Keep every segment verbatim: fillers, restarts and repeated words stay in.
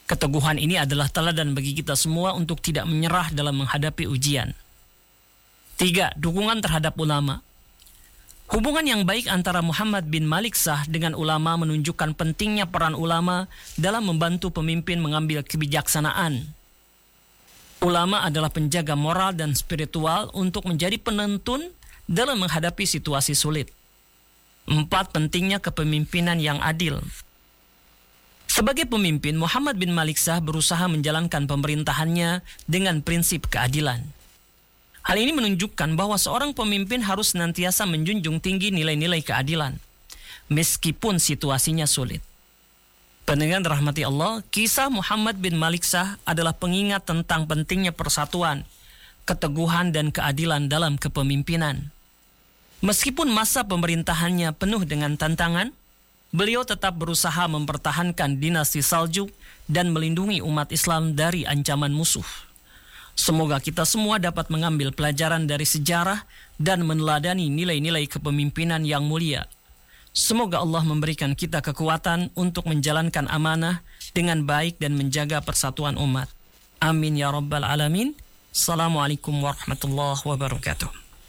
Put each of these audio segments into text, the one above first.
Keteguhan ini adalah teladan bagi kita semua untuk tidak menyerah dalam menghadapi ujian. Tiga, dukungan terhadap ulama. Hubungan yang baik antara Muhammad bin Malik Shah dengan ulama menunjukkan pentingnya peran ulama dalam membantu pemimpin mengambil kebijaksanaan. Ulama adalah penjaga moral dan spiritual untuk menjadi penuntun dalam menghadapi situasi sulit. Empat, pentingnya kepemimpinan yang adil. Sebagai pemimpin, Muhammad bin Malik Shah berusaha menjalankan pemerintahannya dengan prinsip keadilan. Hal ini menunjukkan bahwa seorang pemimpin harus senantiasa menjunjung tinggi nilai-nilai keadilan, meskipun situasinya sulit. Pendengar rahmati Allah, kisah Muhammad bin Malik Shah adalah pengingat tentang pentingnya persatuan, keteguhan dan keadilan dalam kepemimpinan. Meskipun masa pemerintahannya penuh dengan tantangan, beliau tetap berusaha mempertahankan dinasti Saljuk dan melindungi umat Islam dari ancaman musuh. Semoga kita semua dapat mengambil pelajaran dari sejarah dan meneladani nilai-nilai kepemimpinan yang mulia. Semoga Allah memberikan kita kekuatan untuk menjalankan amanah dengan baik dan menjaga persatuan umat. Amin ya rabbal alamin. Assalamualaikum warahmatullahi wabarakatuh.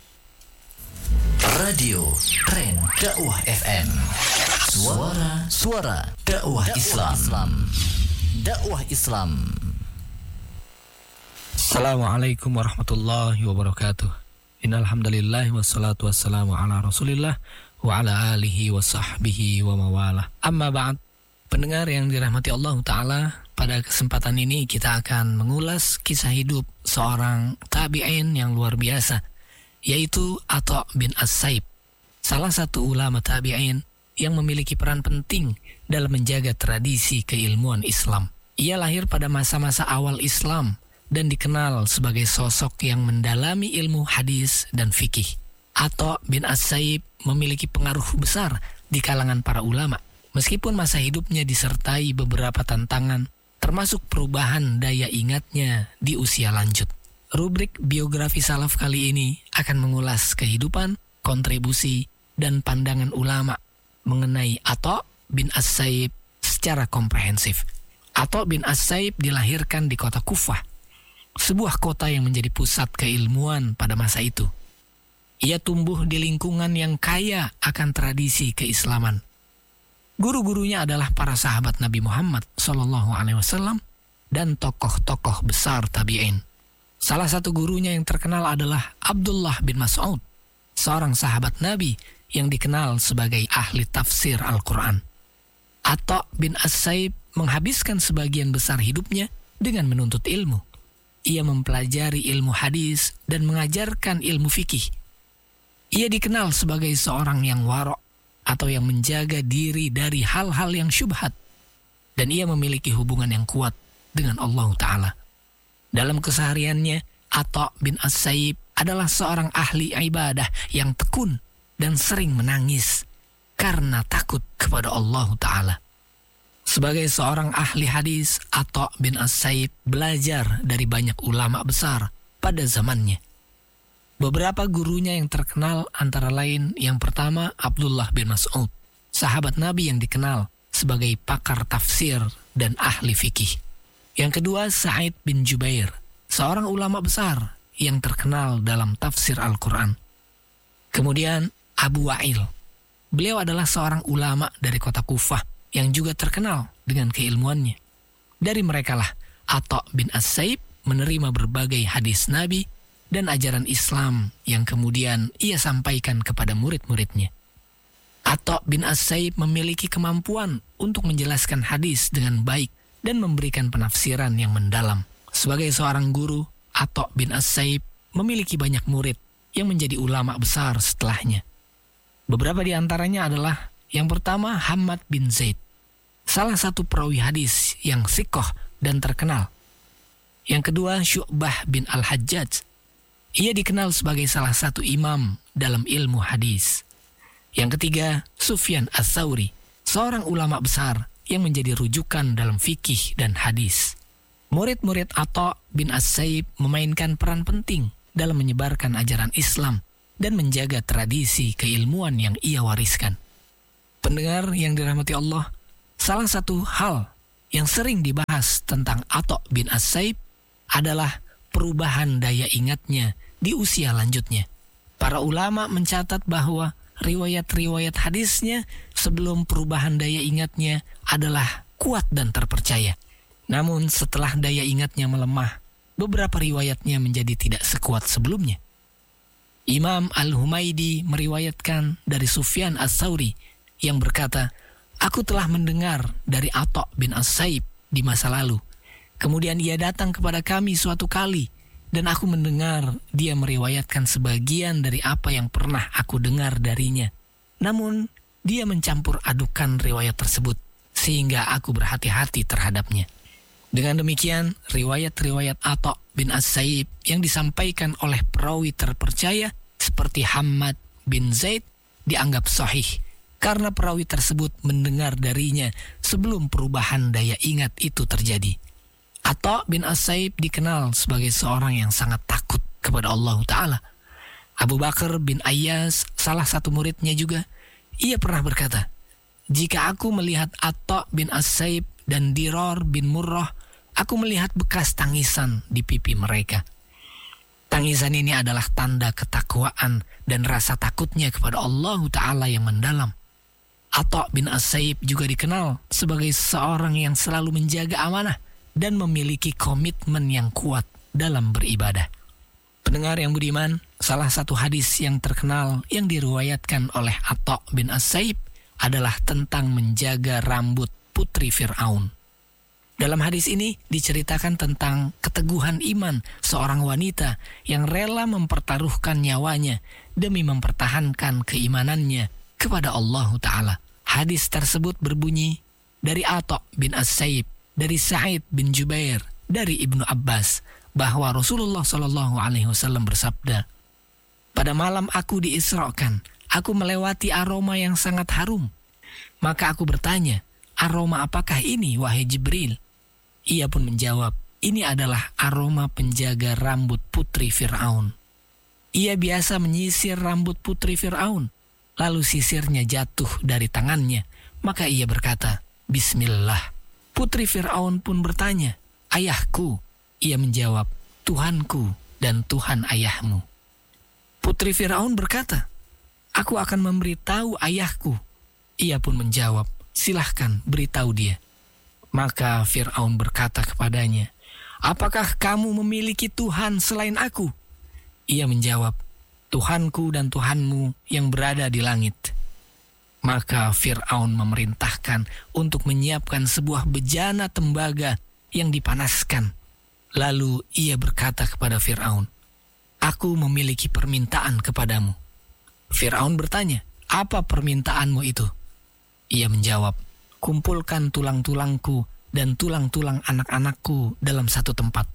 Radio Tren Dakwah F M. Suara Suara Dakwah Islam. Dakwah Islam. Assalamualaikum warahmatullahi wabarakatuh. Innal hamdalillah wassalatu wassalamu ala Rasulillah wa ala alihi wa sahbihi wa mawalah. Amma ba'd. Pendengar yang dirahmati Allah Ta'ala, pada kesempatan ini kita akan mengulas kisah hidup seorang tabi'in yang luar biasa, yaitu Atha bin As-Saib, salah satu ulama tabi'in yang memiliki peran penting dalam menjaga tradisi keilmuan Islam. Ia lahir pada masa-masa awal Islam dan dikenal sebagai sosok yang mendalami ilmu hadis dan fikih. Atha bin As-Saib memiliki pengaruh besar di kalangan para ulama, meskipun masa hidupnya disertai beberapa tantangan, termasuk perubahan daya ingatnya di usia lanjut. Rubrik biografi salaf kali ini akan mengulas kehidupan, kontribusi, dan pandangan ulama mengenai Atha bin As-Saib secara komprehensif. Atha bin As-Saib dilahirkan di kota Kufah, sebuah kota yang menjadi pusat keilmuan pada masa itu. Ia tumbuh di lingkungan yang kaya akan tradisi keislaman. Guru-gurunya adalah para sahabat Nabi Muhammad shallallahu alaihi wasallam dan tokoh-tokoh besar tabi'in. Salah satu gurunya yang terkenal adalah Abdullah bin Mas'ud, seorang sahabat Nabi yang dikenal sebagai ahli tafsir Al-Quran. Atha bin As-Saib menghabiskan sebagian besar hidupnya dengan menuntut ilmu. Ia mempelajari ilmu hadis dan mengajarkan ilmu fikih. Ia dikenal sebagai seorang yang wara' atau yang menjaga diri dari hal-hal yang syubhat, dan ia memiliki hubungan yang kuat dengan Allah Ta'ala. Dalam kesehariannya, Atha bin As-Saib adalah seorang ahli ibadah yang tekun dan sering menangis karena takut kepada Allah Ta'ala. Sebagai seorang ahli hadis, Atha bin As-Saib belajar dari banyak ulama besar pada zamannya. Beberapa gurunya yang terkenal antara lain yang pertama Abdullah bin Mas'ud, sahabat Nabi yang dikenal sebagai pakar tafsir dan ahli fikih. Yang kedua Sa'id bin Jubair, seorang ulama besar yang terkenal dalam tafsir Al-Quran. Kemudian Abu Wa'il, beliau adalah seorang ulama dari kota Kufah yang juga terkenal dengan keilmuannya. Dari merekalah Atha bin As-Saib menerima berbagai hadis Nabi dan ajaran Islam yang kemudian ia sampaikan kepada murid-muridnya. Atha bin As-Saib memiliki kemampuan untuk menjelaskan hadis dengan baik dan memberikan penafsiran yang mendalam. Sebagai seorang guru, Atha bin As-Saib memiliki banyak murid yang menjadi ulama besar setelahnya. Beberapa di antaranya adalah yang pertama Hammad bin Zaid, salah satu perawi hadis yang thiqah dan terkenal. Yang kedua Syu'bah bin Al-Hajjaj, ia dikenal sebagai salah satu imam dalam ilmu hadis. Yang ketiga Sufyan Ats-Tsauri, seorang ulama besar yang menjadi rujukan dalam fikih dan hadis. Murid-murid Atha bin As-Saib memainkan peran penting dalam menyebarkan ajaran Islam dan menjaga tradisi keilmuan yang ia wariskan. Pendengar yang dirahmati Allah, salah satu hal yang sering dibahas tentang Atha bin As-Saib adalah perubahan daya ingatnya di usia lanjutnya. Para ulama mencatat bahwa riwayat-riwayat hadisnya sebelum perubahan daya ingatnya adalah kuat dan terpercaya. Namun setelah daya ingatnya melemah, beberapa riwayatnya menjadi tidak sekuat sebelumnya. Imam Al-Humaydi meriwayatkan dari Sufyan Ats-Tsauri yang berkata, "Aku telah mendengar dari Atha bin As-Saib di masa lalu. Kemudian ia datang kepada kami suatu kali, dan aku mendengar dia meriwayatkan sebagian dari apa yang pernah aku dengar darinya. Namun, dia mencampur adukan riwayat tersebut, sehingga aku berhati-hati terhadapnya." Dengan demikian, riwayat-riwayat Atha bin As-Saib yang disampaikan oleh perawi terpercaya seperti Hammad bin Zaid dianggap sahih, karena perawi tersebut mendengar darinya sebelum perubahan daya ingat itu terjadi. Atha bin As-Saib dikenal sebagai seorang yang sangat takut kepada Allah Ta'ala. Abu Bakar bin Ayyas, salah satu muridnya juga, ia pernah berkata, "Jika aku melihat Atha bin As-Saib dan Dirar bin Murrah, aku melihat bekas tangisan di pipi mereka. Tangisan ini adalah tanda ketakwaan dan rasa takutnya kepada Allah Ta'ala yang mendalam." Atha bin As-Saib juga dikenal sebagai seorang yang selalu menjaga amanah dan memiliki komitmen yang kuat dalam beribadah. Pendengar yang budiman, salah satu hadis yang terkenal yang diriwayatkan oleh Atha bin As-Saib adalah tentang menjaga rambut putri Fir'aun. Dalam hadis ini diceritakan tentang keteguhan iman seorang wanita yang rela mempertaruhkan nyawanya demi mempertahankan keimanannya kepada Allah Ta'ala. Hadis tersebut berbunyi dari Atha bin As-Saib, dari Sa'id bin Jubair, dari Ibnu Abbas, bahwa Rasulullah Shallallahu Alaihi Wasallam bersabda, "Pada malam aku diisrakan, aku melewati aroma yang sangat harum. Maka aku bertanya, aroma apakah ini, wahai Jibril?" Ia pun menjawab, "Ini adalah aroma penjaga rambut putri Fir'aun." Ia biasa menyisir rambut putri Fir'aun, lalu sisirnya jatuh dari tangannya. Maka ia berkata, "Bismillah." Putri Fir'aun pun bertanya, "Ayahku?" Ia menjawab, "Tuhanku dan Tuhan ayahmu." Putri Fir'aun berkata, "Aku akan memberitahu ayahku." Ia pun menjawab, "Silahkan beritahu dia." Maka Fir'aun berkata kepadanya, "Apakah kamu memiliki Tuhan selain aku?" Ia menjawab, "Tuhanku dan Tuhanmu yang berada di langit." Maka Fir'aun memerintahkan untuk menyiapkan sebuah bejana tembaga yang dipanaskan. Lalu ia berkata kepada Fir'aun, "Aku memiliki permintaan kepadamu." Fir'aun bertanya, "Apa permintaanmu itu?" Ia menjawab, "Kumpulkan tulang-tulangku dan tulang-tulang anak-anakku dalam satu tempat."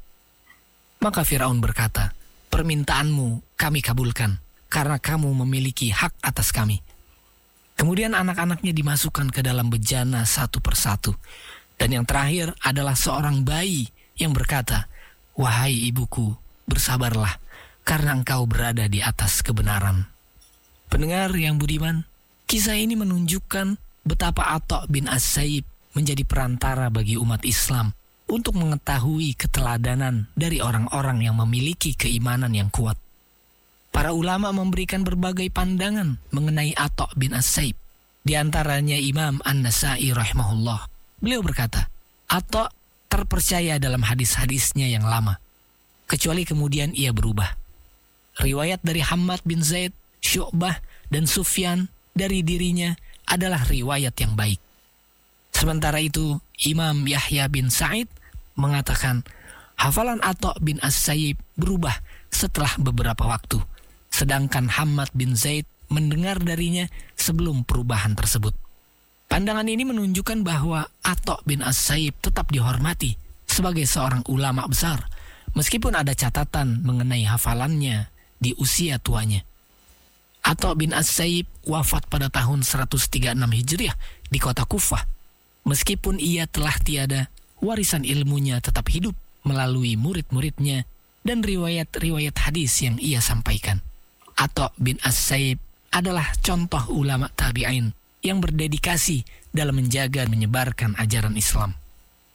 Maka Fir'aun berkata, "Permintaanmu kami kabulkan, karena kamu memiliki hak atas kami." Kemudian anak-anaknya dimasukkan ke dalam bejana satu persatu. Dan yang terakhir adalah seorang bayi yang berkata, "Wahai ibuku, bersabarlah, karena engkau berada di atas kebenaran." Pendengar yang budiman, kisah ini menunjukkan betapa Atha bin As-Saib menjadi perantara bagi umat Islam untuk mengetahui keteladanan dari orang-orang yang memiliki keimanan yang kuat. Para ulama memberikan berbagai pandangan mengenai Atha bin As-Saib. Di antaranya Imam An-Nasa'i rahimahullah. Beliau berkata, Atha terpercaya dalam hadis-hadisnya yang lama, kecuali kemudian ia berubah. Riwayat dari Hammad bin Zaid, Syu'bah, dan Sufyan dari dirinya adalah riwayat yang baik. Sementara itu, Imam Yahya bin Sa'id mengatakan, hafalan Atha bin As-Saib berubah setelah beberapa waktu, sedangkan Hammad bin Zaid mendengar darinya sebelum perubahan tersebut. Pandangan ini menunjukkan bahwa Atha bin As-Saib tetap dihormati sebagai seorang ulama besar, meskipun ada catatan mengenai hafalannya di usia tuanya. Atha bin As-Saib wafat pada tahun seratus tiga puluh enam Hijriah di kota Kufah. Meskipun ia telah tiada, warisan ilmunya tetap hidup melalui murid-muridnya dan riwayat-riwayat hadis yang ia sampaikan. Atha bin As-Saib adalah contoh ulama tabi'in yang berdedikasi dalam menjaga dan menyebarkan ajaran Islam.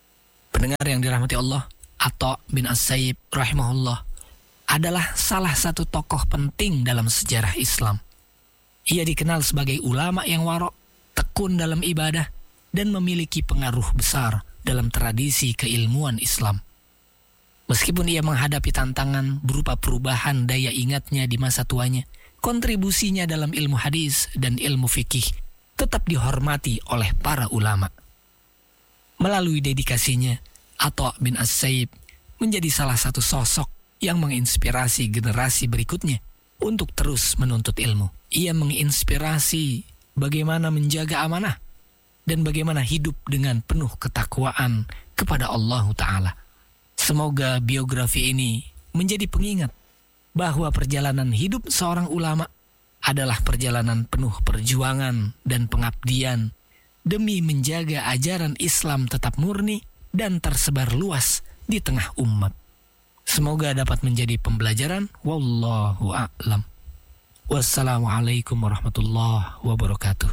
Pendengar yang dirahmati Allah, Atha bin As-Saib rahimahullah adalah salah satu tokoh penting dalam sejarah Islam. Ia dikenal sebagai ulama yang warok, tekun dalam ibadah, dan memiliki pengaruh besar dalam tradisi keilmuan Islam. Meskipun ia menghadapi tantangan berupa perubahan daya ingatnya di masa tuanya, kontribusinya dalam ilmu hadis dan ilmu fikih tetap dihormati oleh para ulama. Melalui dedikasinya, Atha bin As-Saib menjadi salah satu sosok yang menginspirasi generasi berikutnya untuk terus menuntut ilmu. Ia menginspirasi bagaimana menjaga amanah dan bagaimana hidup dengan penuh ketakwaan kepada Allah Ta'ala. Semoga biografi ini menjadi pengingat bahwa perjalanan hidup seorang ulama adalah perjalanan penuh perjuangan dan pengabdian demi menjaga ajaran Islam tetap murni dan tersebar luas di tengah umat. Semoga dapat menjadi pembelajaran. Wallahu a'lam. Wassalamualaikum warahmatullahi wabarakatuh.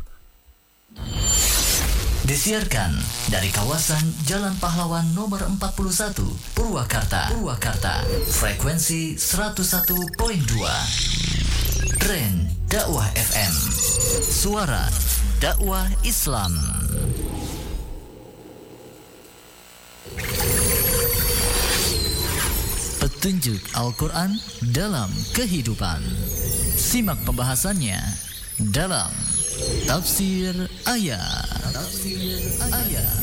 Disiarkan dari kawasan Jalan Pahlawan nomor empat puluh satu, Purwakarta, Purwakarta. Frekuensi seratus satu koma dua. Tren Dakwah F M. Suara dakwah Islam. Petunjuk Al-Quran dalam kehidupan. Simak pembahasannya dalam Tafsir Ayat. Tafsir Ayat.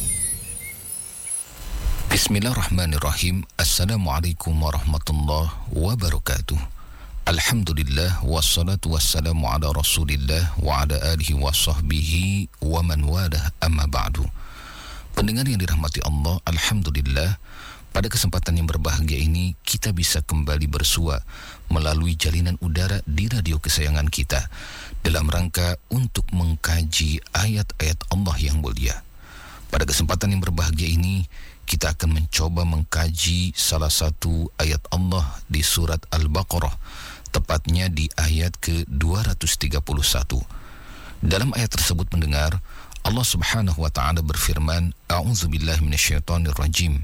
Bismillahirrahmanirrahim. Assalamualaikum warahmatullahi wabarakatuh. Alhamdulillah, wassalatu wassalamu ala rasulillah wa ala alihi wa sahbihi wa man walah, amma ba'du. Pendengar yang dirahmati Allah, Alhamdulillah, pada kesempatan yang berbahagia ini kita bisa kembali bersua melalui jalinan udara di radio kesayangan kita dalam rangka untuk mengkaji ayat-ayat Allah yang mulia. Pada kesempatan yang berbahagia ini kita akan mencoba mengkaji salah satu ayat Allah di surat Al-Baqarah, tepatnya di ayat ke dua ratus tiga puluh satu. Dalam ayat tersebut mendengar Allah Subhanahu wa taala berfirman, A'udzubillahi minasyaitonir rajim.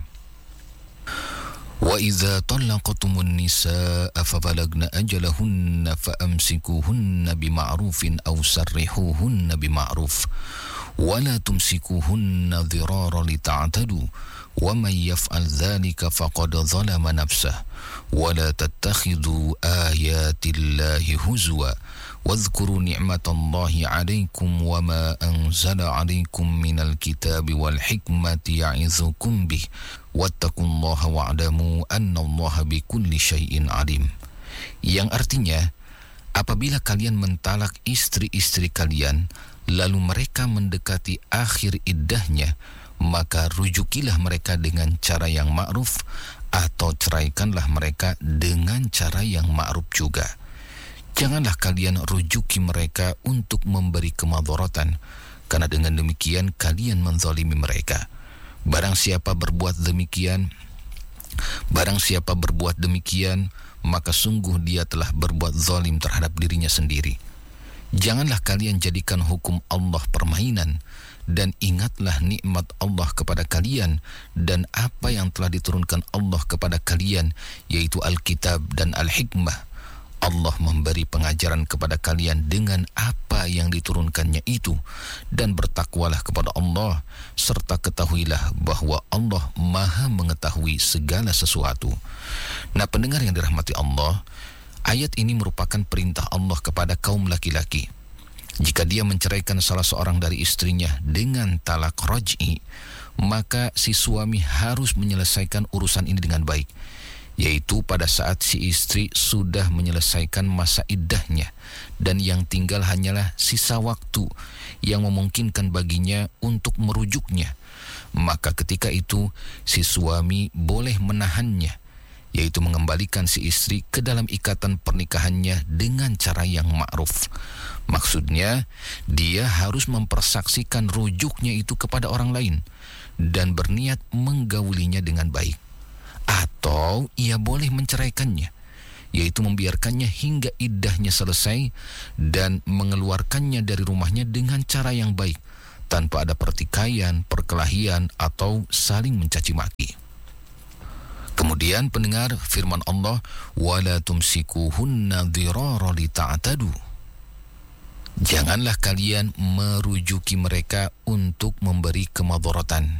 Wa idza talaqtumun nisaa fabalagna ajalahunna faamsikuhunna bima'rufin aw sarrihuhunna bima'ruf wa la tumsikuhunna dhirara lita'tadu wa man yaf'al dhalika faqad zalama nafsahu wa la tattakhidhu ayatillahi huzwa واذكروا نعمة الله عليكم وما أنزل عليكم من الكتاب والحكمة يعظكم به واتقوا الله واعلموا أن الله بكل شيء عليم. Yang artinya, apabila kalian mentalak istri-istri kalian lalu mereka mendekati akhir iddahnya, maka rujukilah mereka dengan cara yang ma'ruf atau ceraikanlah mereka dengan cara yang ma'ruf juga. Janganlah kalian rujuki mereka untuk memberi kemadharatan, karena dengan demikian kalian menzalimi mereka. Barang siapa berbuat demikian, barang siapa berbuat demikian, maka sungguh dia telah berbuat zalim terhadap dirinya sendiri. Janganlah kalian jadikan hukum Allah permainan, dan ingatlah nikmat Allah kepada kalian dan apa yang telah diturunkan Allah kepada kalian, yaitu Alkitab dan Al-Hikmah. Allah memberi pengajaran kepada kalian dengan apa yang diturunkannya itu, dan bertakwalah kepada Allah, serta ketahuilah bahwa Allah Maha mengetahui segala sesuatu. Nah, pendengar yang dirahmati Allah, ayat ini merupakan perintah Allah kepada kaum laki-laki. Jika dia menceraikan salah seorang dari istrinya dengan talak raj'i, maka si suami harus menyelesaikan urusan ini dengan baik, yaitu pada saat si istri sudah menyelesaikan masa iddahnya dan yang tinggal hanyalah sisa waktu yang memungkinkan baginya untuk merujuknya. Maka ketika itu si suami boleh menahannya, yaitu mengembalikan si istri ke dalam ikatan pernikahannya dengan cara yang ma'ruf. Maksudnya, dia harus mempersaksikan rujuknya itu kepada orang lain dan berniat menggaulinya dengan baik. Atau ia boleh menceraikannya, yaitu membiarkannya hingga iddahnya selesai dan mengeluarkannya dari rumahnya dengan cara yang baik, tanpa ada pertikaian, perkelahian, atau saling mencaci maki. Kemudian pendengar firman Allah, wala tumsikuhunna dhirara lita'tadu. Janganlah kalian merujuki mereka untuk memberi kemadharatan.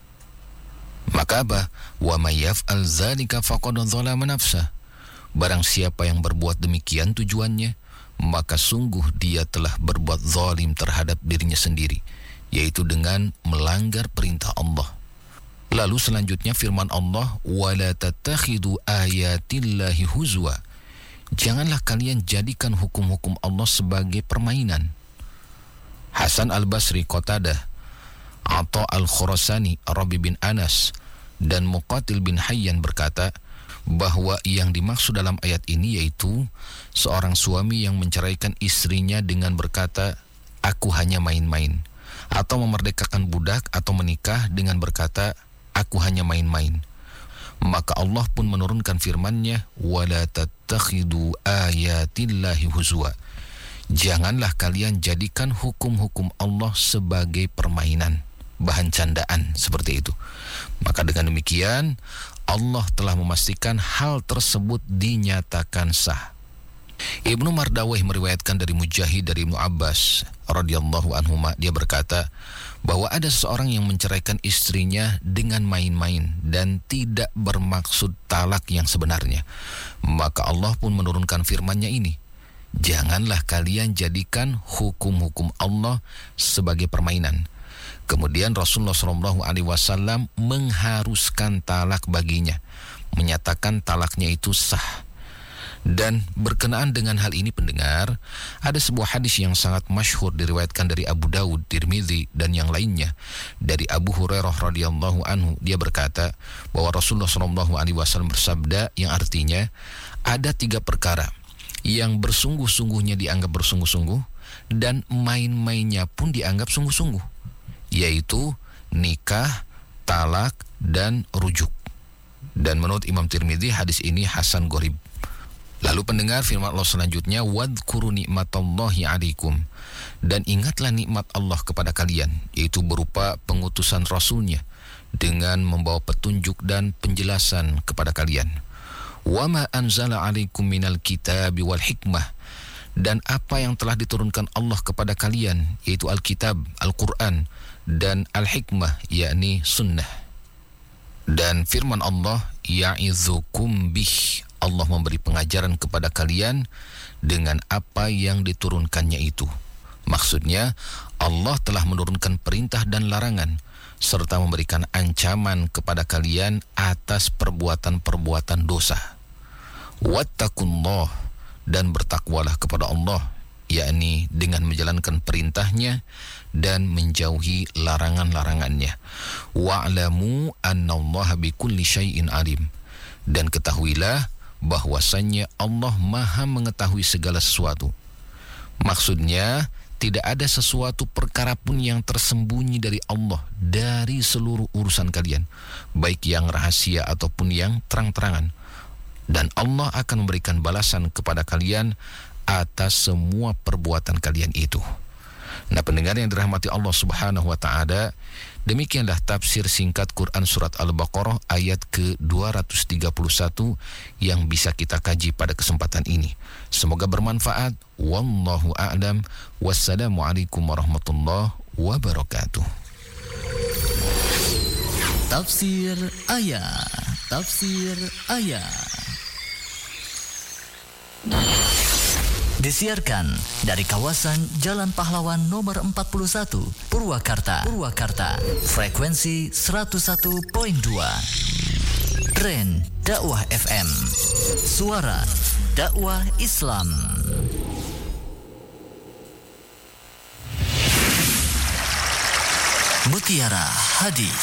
Maka apa? Wa may yaf'al dzalika faqad dzalama nafsah. Barang siapa yang berbuat demikian tujuannya, maka sungguh dia telah berbuat zalim terhadap dirinya sendiri, yaitu dengan melanggar perintah Allah. Lalu selanjutnya firman Allah, wala tattakhidu ayatillahi huzwa. Janganlah kalian jadikan hukum-hukum Allah sebagai permainan. Hasan al-Basri, Qatadah, Atha al-Khurasani, Rabi bin Anas, dan Muqatil bin Hayyan berkata bahwa yang dimaksud dalam ayat ini yaitu seorang suami yang menceraikan istrinya dengan berkata, aku hanya main-main, atau memerdekakan budak atau menikah dengan berkata, aku hanya main-main. Maka Allah pun menurunkan firman-Nya, wala tattakhidu ayatillahi huzwa. Janganlah kalian jadikan hukum-hukum Allah sebagai permainan, bahan candaan, seperti itu. Maka dengan demikian Allah telah memastikan hal tersebut dinyatakan sah. Ibnu Mardawih meriwayatkan dari Mujahid dari Ibnu Abbas radhiyallahu anhuma, dia berkata bahwa ada seorang yang menceraikan istrinya dengan main-main dan tidak bermaksud talak yang sebenarnya. Maka Allah pun menurunkan firman-Nya ini, janganlah kalian jadikan hukum-hukum Allah sebagai permainan. Kemudian Rasulullah shallallahu alaihi wasallam mengharuskan talak baginya, menyatakan talaknya itu sah. Dan berkenaan dengan hal ini pendengar, ada sebuah hadis yang sangat masyhur diriwayatkan dari Abu Dawud, Tirmidzi, dan yang lainnya dari Abu Hurairah radhiyallahu anhu. Dia berkata bahwa Rasulullah shallallahu alaihi wasallam bersabda, yang artinya ada tiga perkara yang bersungguh-sungguhnya dianggap bersungguh-sungguh dan main-mainnya pun dianggap sungguh-sungguh, yaitu nikah, talak, dan rujuk. Dan menurut Imam Tirmidzi hadis ini hasan gharib. Lalu pendengar firman Allah selanjutnya, wadhkuru nikmatallahi alaikum, dan ingatlah nikmat Allah kepada kalian, yaitu berupa pengutusan Rasulnya dengan membawa petunjuk dan penjelasan kepada kalian. Wa ma anzala alaikum minal kitabi wal hikmah, dan apa yang telah diturunkan Allah kepada kalian, yaitu Alkitab, Al-Quran, dan Al-Hikmah, yakni sunnah. Dan firman Allah, ya'izukum bih, Allah memberi pengajaran kepada kalian dengan apa yang diturunkannya itu. Maksudnya, Allah telah menurunkan perintah dan larangan, serta memberikan ancaman kepada kalian atas perbuatan-perbuatan dosa. Wattaqullah, dan bertakwalah kepada Allah, yakni dengan menjalankan perintahnya dan menjauhi larangan-larangannya. Wa'lamu annallaha bikulli syai'in alim, dan ketahuilah bahwasannya Allah Maha mengetahui segala sesuatu. Maksudnya, tidak ada sesuatu perkara pun yang tersembunyi dari Allah dari seluruh urusan kalian, baik yang rahasia ataupun yang terang-terangan. Dan Allah akan memberikan balasan kepada kalian atas semua perbuatan kalian itu. Nah, pendengar yang dirahmati Allah Subhanahu wa taala, demikianlah tafsir singkat Quran surat Al-Baqarah ayat ke dua ratus tiga puluh satu yang bisa kita kaji pada kesempatan ini. Semoga bermanfaat. Wallahu a'lam. Wassalamualaikum warahmatullahi wabarakatuh. Tafsir ayat. Tafsir ayat. Disiarkan dari kawasan Jalan Pahlawan nomor empat puluh satu, Purwakarta. Purwakarta. Frekuensi seratus satu koma dua. Tren Dakwah F M. Suara dakwah Islam. Mutiara Hadis.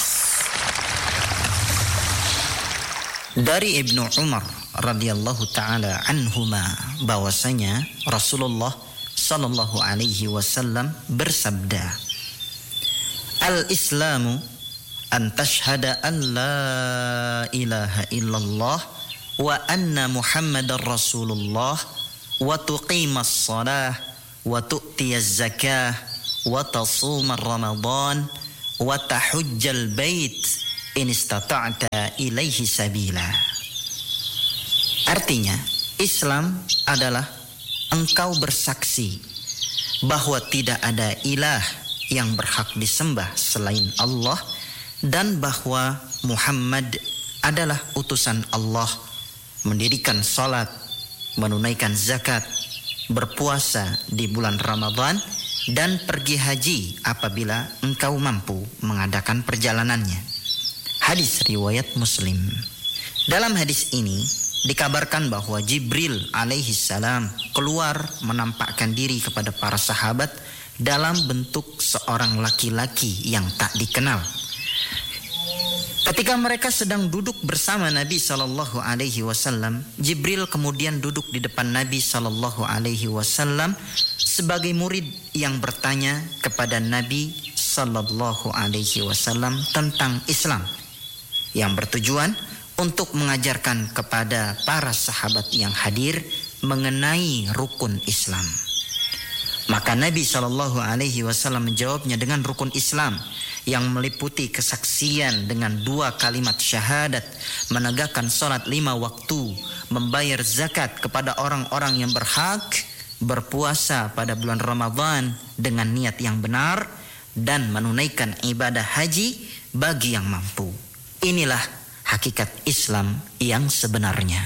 Dari Ibnu Umar radhiyallahu taala anhuma, bahwasanya Rasulullah sallallahu alaihi wasallam bersabda, Al-Islamu an tashhada an la ilaha illallah wa anna Muhammadar Rasulullah wa tuqimas salah wa tu'tiyaz zakah wa tasuma Ramadan wa tahujjal bait in istata'ta ilaihi sabila. Artinya, Islam adalah engkau bersaksi bahwa tidak ada ilah yang berhak disembah selain Allah dan bahwa Muhammad adalah utusan Allah, mendirikan salat, menunaikan zakat, berpuasa di bulan Ramadan, dan pergi haji apabila engkau mampu mengadakan perjalanannya. Hadis riwayat Muslim. Dalam hadis ini dikabarkan bahwa Jibril alaihi salam keluar menampakkan diri kepada para sahabat dalam bentuk seorang laki-laki yang tak dikenal. Ketika mereka sedang duduk bersama Nabi sallallahu alaihi wasallam, Jibril kemudian duduk di depan Nabi sallallahu alaihi wasallam sebagai murid yang bertanya kepada Nabi sallallahu alaihi wasallam tentang Islam, yang bertujuan untuk mengajarkan kepada para sahabat yang hadir mengenai rukun Islam. Maka Nabi shallallahu alaihi wasallam menjawabnya dengan rukun Islam yang meliputi kesaksian dengan dua kalimat syahadat, menegakkan salat lima waktu, membayar zakat kepada orang-orang yang berhak, berpuasa pada bulan Ramadan dengan niat yang benar, dan menunaikan ibadah haji bagi yang mampu. Inilah hakikat Islam yang sebenarnya.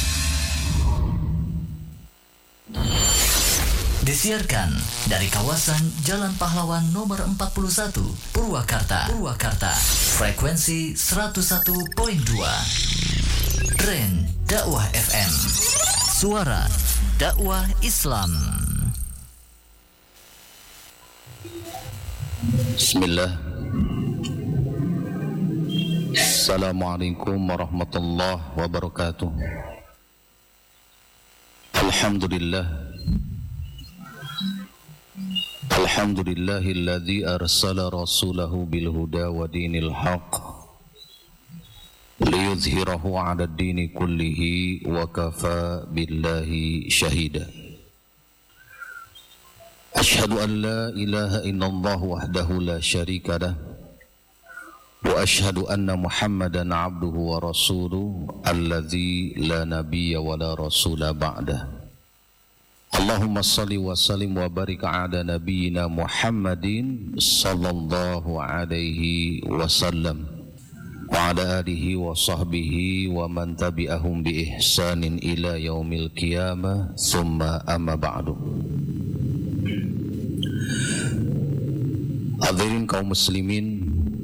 Disiarkan dari kawasan Jalan Pahlawan nomor empat puluh satu, Purwakarta. Purwakarta. Frekuensi seratus satu koma dua. Tren Dakwah F M. Suara dakwah Islam. Bismillah. Assalamualaikum warahmatullahi wabarakatuh. Alhamdulillah. Alhamdulillahilladzi arsala rasulahu bil huda wa dinil haqq liyuzhirahu 'ala ad-dini kullihi wa kafa billahi shahida. Ashhadu an la ilaha illallah wahdahu la syarika lah wa ashhadu anna Muhammadan 'abduhu wa rasuluhu alladzi la nabiyya wa la rasula ba'dah. Allahumma salli wa sallim wa barik ala nabiyyina Muhammadin sallallahu alaihi wasallam wa ala alihi wa sahbihi wa man tabi'ahum bi ihsanin ila yaumil qiyamah summa amma ba'du. Hadirin kaum muslimin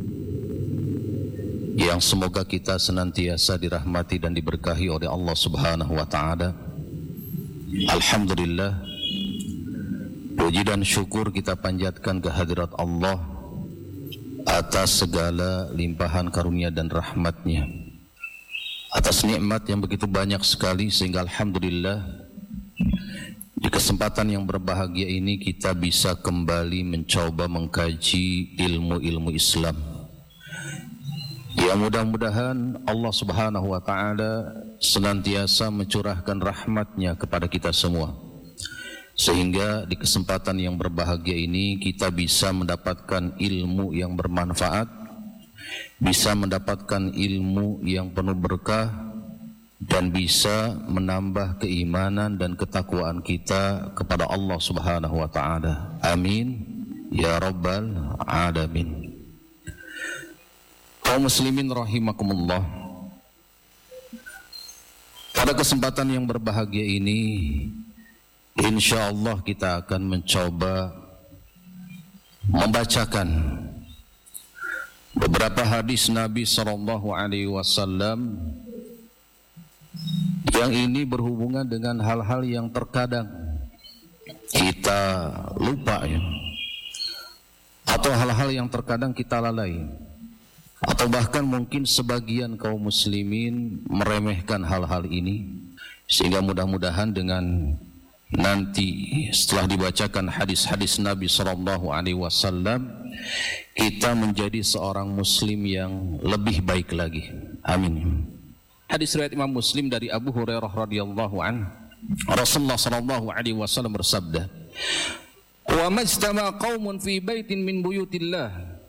yang semoga kita senantiasa dirahmati dan diberkahi oleh Allah Subhanahu wa taala. Alhamdulillah, puji dan syukur kita panjatkan kehadirat Allah atas segala limpahan karunia dan rahmatnya, atas nikmat yang begitu banyak sekali, sehingga Alhamdulillah di kesempatan yang berbahagia ini kita bisa kembali mencoba mengkaji ilmu-ilmu Islam. Ya, mudah-mudahan Allah Subhanahu wa ta'ala senantiasa mencurahkan rahmatnya kepada kita semua, sehingga di kesempatan yang berbahagia ini kita bisa mendapatkan ilmu yang bermanfaat, bisa mendapatkan ilmu yang penuh berkah, dan bisa menambah keimanan dan ketakwaan kita kepada Allah Subhanahu wa ta'ala. Amin ya rabbal alamin. Kaum muslimin rahimakumullah, pada kesempatan yang berbahagia ini insyaallah kita akan mencoba membacakan beberapa hadis Nabi sallallahu alaihi wasallam yang ini berhubungan dengan hal-hal yang terkadang kita lupa, ya, atau hal-hal yang terkadang kita lalai, atau bahkan mungkin sebagian kaum muslimin meremehkan hal-hal ini, sehingga mudah-mudahan dengan nanti setelah dibacakan hadis-hadis Nabi sallallahu alaihi wasallam kita menjadi seorang muslim yang lebih baik lagi. Amin. Hadis riwayat Imam Muslim dari Abu Hurairah radhiyallahu anhu, Rasulullah sallallahu alaihi wasallam bersabda, Wa majtama qaumun fi baitin min buyutillah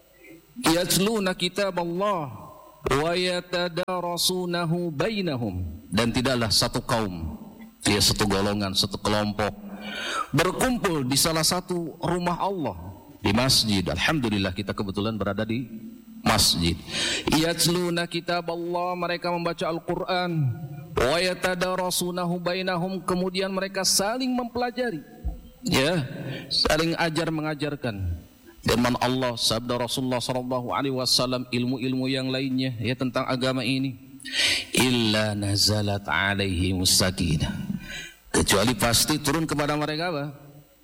yatluna kitaballah wa yatadarasunahu bainahum. Dan tidaklah satu kaum, ya satu golongan, satu kelompok berkumpul di salah satu rumah Allah, di masjid. Alhamdulillah kita kebetulan berada di masjid. Yatluna kitaballah, mereka membaca Al-Quran. Wa yatadarasunahu bainahum, kemudian mereka saling mempelajari, ya, saling ajar mengajarkan firman Allah, sabda Rasulullah sallallahu alaihi wasallam, ilmu-ilmu yang lainnya ya tentang agama ini. Illa nazalat alaihimus sakinah, kecuali pasti turun kepada mereka apa?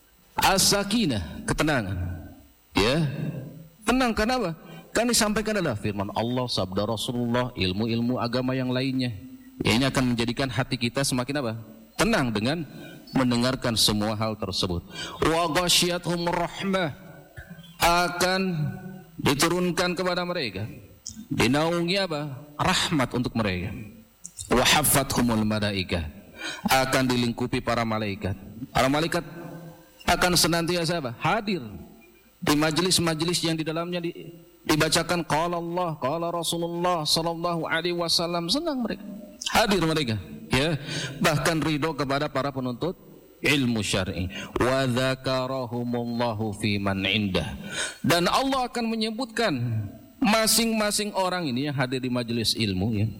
As-sakinah, ketenangan. Ya, tenang. Kenapa? Kan disampaikan adalah firman Allah, sabda Rasulullah, ilmu-ilmu agama yang lainnya. Ya, ini akan menjadikan hati kita semakin apa? Tenang dengan mendengarkan semua hal tersebut. Wa ghasyiyatuhum rahmah, akan diturunkan kepada mereka, dinaungi apa? Rahmat untuk mereka. Wa haffathumul malaikah, akan dilingkupi para malaikat. Para malaikat akan senantiasa apa? Hadir di majelis-majelis yang di dalamnya di, dibacakan qala Allah, qala Rasulullah sallallahu alaihi wasallam. Senang mereka, hadir mereka, ya, bahkan ridho kepada para penuntut ilmu syar'i. Wa dzakarahumullahu fi man indah, dan Allah akan menyebutkan masing-masing orang ini yang hadir di majelis ilmu, ya,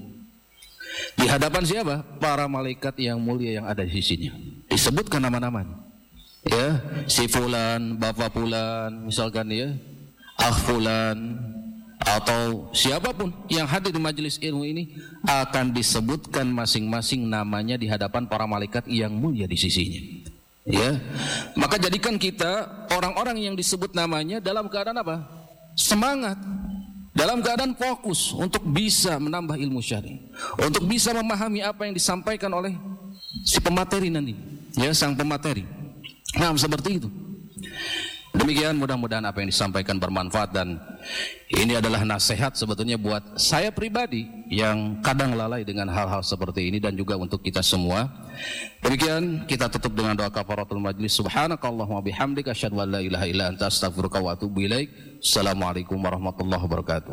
di hadapan siapa? Para malaikat yang mulia yang ada di sisinya. Disebutkan nama-nama, ya, si fulan, bapak fulan, misalkan, ya, ah fulan, atau siapapun yang hadir di majelis ilmu ini akan disebutkan masing-masing namanya di hadapan para malaikat yang mulia di sisinya. Ya, maka jadikan kita orang-orang yang disebut namanya dalam keadaan apa? Semangat, dalam keadaan fokus untuk bisa menambah ilmu syar'i, untuk bisa memahami apa yang disampaikan oleh si pemateri nanti, ya, sang pemateri. Nah, seperti itu. Demikian, mudah-mudahan apa yang disampaikan bermanfaat, dan ini adalah nasihat sebetulnya buat saya pribadi yang kadang lalai dengan hal-hal seperti ini, dan juga untuk kita semua. Demikian, kita tutup dengan doa kafaratul majlis. Subhanakallahumma bihamdika asyhadu an la ilaha illa anta astaghfiruka wa atubu ilaik. Assalamualaikum warahmatullahi wabarakatuh.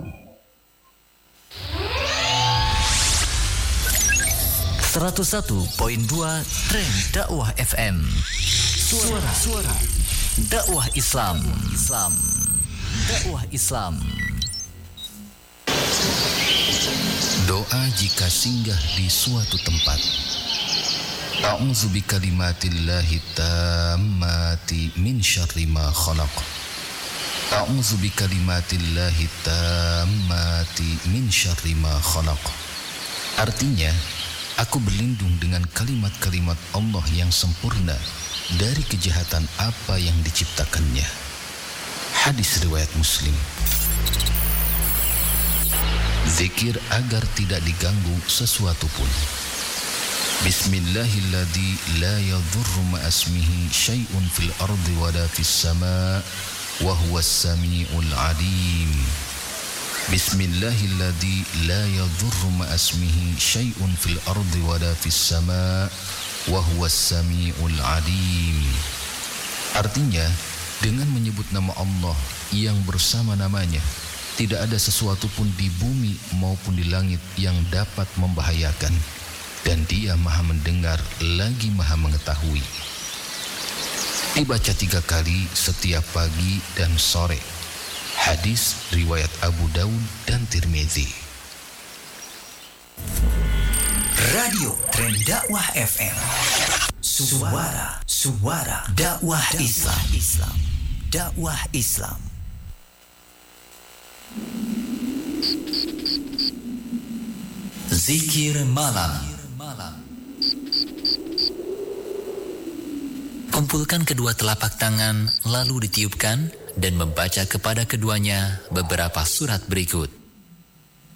seratus satu koma dua Tren Dakwah F M. Suara Suara Dakwah Islam. Islam. Dakwah Islam. Doa jika singgah di suatu tempat. A'udzu bikalimatillahi tammati min syarri ma khalaq. A'udzu bikalimatillahi tammati min syarri ma khalaq. Artinya, aku berlindung dengan kalimat-kalimat Allah yang sempurna dari kejahatan apa yang diciptakannya. Hadis riwayat Muslim. Zikir agar tidak diganggu sesuatu pun. Bismillahilladzi la yadhurru ma'asmihi syai'un fil ardi wala fis sama' wa huwas sami'ul alim. Bismillahilladzi la yadhurru ma'asmihi syai'un fil ardi wala fis sama' wa huwas sami'ul alim. Artinya, dengan menyebut nama Allah yang bersama namanya, tidak ada sesuatu pun di bumi maupun di langit yang dapat membahayakan, dan Dia Maha mendengar lagi Maha mengetahui. Dibaca tiga kali setiap pagi dan sore. Hadis riwayat Abu Daud dan Tirmizi. Radio Tren Dakwah F M. Suara Suara Dakwah Islam. Islam. Dakwah Islam. Zikir malam. Kumpulkan kedua telapak tangan, lalu ditiupkan dan membaca kepada keduanya beberapa surat berikut.